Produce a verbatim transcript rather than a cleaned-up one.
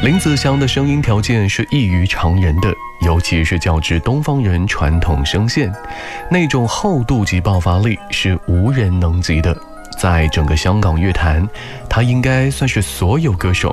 林子祥的声音条件是异于常人的，尤其是较之东方人传统声线，那种厚度及爆发力是无人能及的。在整个香港乐坛，他应该算是所有歌手